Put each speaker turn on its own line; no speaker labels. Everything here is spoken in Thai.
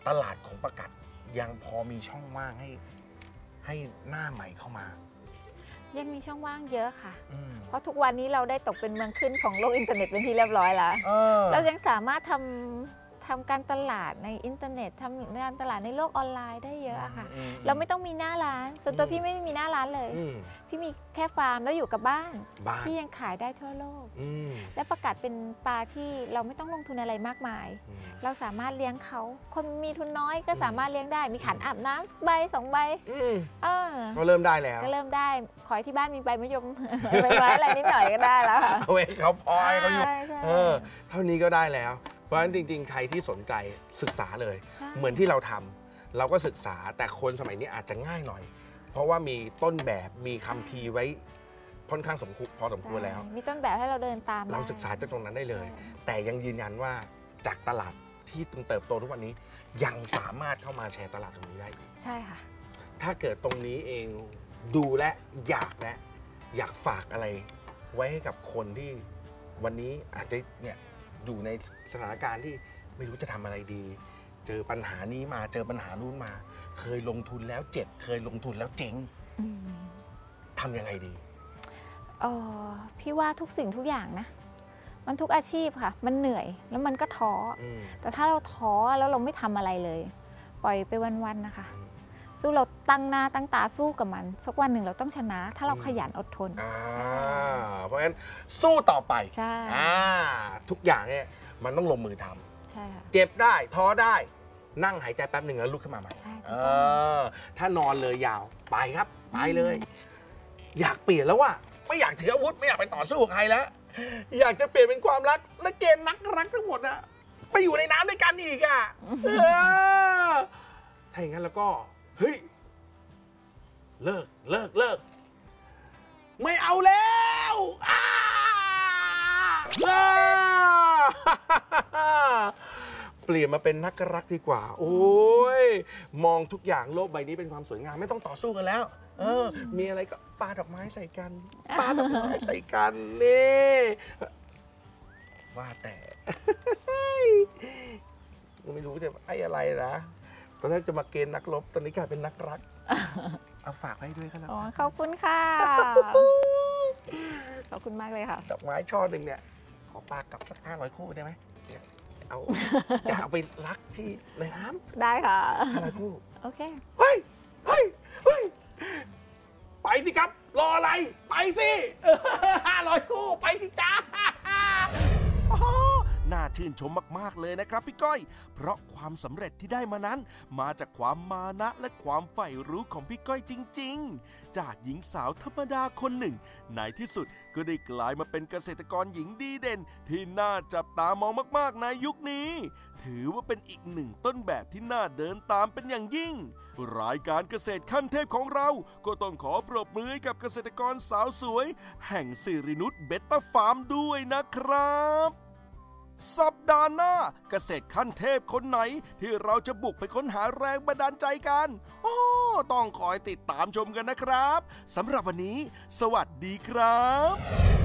ตลาดของประกัดยังพอมีช่องว่างให้หน้าใหม่เข้ามา
ยังมีช่องว่างเยอะค่ะเพราะทุกวันนี้เราได้ตกเป็นเมืองขึ้นของโลกอินเทอร์เน็ตเป็นที่เรียบร้อยแล้วเรายังสามารถทำการตลาดในอินเทอร์เน็ตทำการตลาดในโลกออนไลน์ได้เยอะค่ะเราไม่ต้องมีหน้าร้านส่วนตัวพี่ไม่มีหน้าร้านเลยพี่มีแค่ฟาร์มแล้วอยู่กับบ้านที่ยังขายได้ทั่วโลกและประกาศเป็นปลาที่เราไม่ต้องลงทุนอะไรมากมายเราสามารถเลี้ยงเขาคนมีทุนน้อยก็สามารถเลี้ยงได้มีขันอาบน้ำใบ2 ใบ
ก็เริ่มได้แล้ว
ก็เริ่มได้ขอให้ที่บ้านมีใบมะยมใบไม้อะไรนิดหน่อยก็ได้แล้วค่ะ
เอาไว้เขาพอให้เขาอยู่เท่านี้ก็ได้แล้วเพราะฉะนั้นจริงๆใครที่สนใจศึกษาเลยเหมือนที่เราทำเราก็ศึกษาแต่คนสมัยนี้อาจจะง่ายหน่อยเพราะว่ามีต้นแบบมีคัมภีร์ไว้ค่อนข้างพอสมควรแล้ว
มีต้นแบบให้เราเดินตาม
เราศึกษาจากตรงนั้นได้เลยแต่ยังยืนยันว่าจากตลาดที่เติบโตทุกวันนี้ยังสามารถเข้ามาแชร์ตลาดตรงนี้ได้อีก
ใช่ค่ะ
ถ้าเกิดตรงนี้เองดูและอยากฝากอะไรไว้ให้กับคนที่วันนี้อาจจะเนี่ยอยู่ในสถานการณ์ที่ไม่รู้จะทำอะไรดีเจอปัญหานี้มาเจอปัญหานู้นมาเคยลงทุนแล้วเจ็บเคยลงทุนแล้วเจ๊งทำยังไงดี
พี่ว่าทุกสิ่งทุกอย่างนะมันทุกอาชีพค่ะมันเหนื่อยแล้วมันก็ท้อแต่ถ้าเราท้อแล้วเราไม่ทำอะไรเลยปล่อยไปวันๆนะคะสู้เราตั้งหน้าตั้งตาสู้กับมันสักวันหนึ่งเราต้องชนะถ้าเราขยันอดทน
เพราะฉะนั้นสู้ต่อไป
ใช่
ทุกอย่างเนี่ยมันต้องลงมือท
ำใช่ค่ะ
เจ็บได้ท้อได้นั่งหายใจแป๊บหนึ่งแล้วลุกขึ้นมาใหม่ถ้านอนเลยยาวไปครับไปเลยอยากเปลี่ยนแล้วว่ะไม่อยากถืออาวุธไม่อยากไปต่อสู้กับใครแล้วอยากจะเปลี่ยนเป็นความรักและเกณฑ์นักรักทั้งหมดอะไปอยู่ในน้ำด้วยกันอีกอะถ้าอย่างนั้นแล้วก็เฮ้ยเลิกไม่เอาแล้วเปลี่ยนมาเป็นนักรักดีกว่าโอ้ยมองทุกอย่างโลกใบนี้เป็นความสวยงามไม่ต้องต่อสู้กันแล้วมีอะไรก็ปาดอกไม้ใส่กันนี่ว่าแต่ไม่รู้จะไอ้อะไรนะตอนแรกจะมาเกณฑ์นักรบตอนนี้กลายเป็นนักรักเอาฝากให้ด้วยครับ
ขอบคุณค่ะขอบคุณมากเลยค่ะ
ดอกไม้ช่อหนึ่งเนี่ยขอปากกับสัก500 คู่ได้ไหมเอาจะเอาไปรักที่ในน้
ำได้ค่ะ
500 คู่
โอเค
เฮ้ยไปสิครับรออะไรไปสิ500 คู่ไปสิจ้าน่าชื่นชมมากๆเลยนะครับพี่ก้อยเพราะความสำเร็จที่ได้มานั้นมาจากความมานะและความใฝ่รู้ของพี่ก้อยจริงๆจากหญิงสาวธรรมดาคนหนึ่งในที่สุดก็ได้กลายมาเป็นเกษตรกรหญิงดีเด่นที่น่าจับตามองมากๆในยุคนี้ถือว่าเป็นอีกหนึ่งต้นแบบที่น่าเดินตามเป็นอย่างยิ่งรายการเกษตรขั้นเทพของเราก็ต้องขอปรบมือกับเกษตรกรสาวสวยแห่งสิรินุชเบต้าฟาร์มด้วยนะครับสัปดาห์หน้าเกษตรขั้นเทพคนไหนที่เราจะบุกไปค้นหาแรงบันดาลใจกันต้องคอยติดตามชมกันนะครับสำหรับวันนี้สวัสดีครับ